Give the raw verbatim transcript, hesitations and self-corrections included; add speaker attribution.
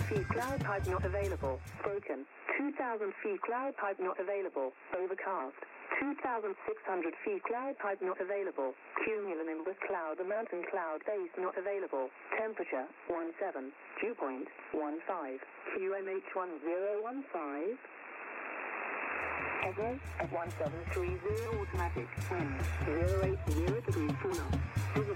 Speaker 1: feet cloud type not available. Broken. two thousand feet cloud type not available. Overcast. two thousand six hundred feet cloud type not available. Cumulonimbus cloud, the mountain cloud base not available. Temperature one seven. Dew point one five. Q M H one zero one five. Echo at one seven three zero automatic. Wind zero eight zero degrees two knots.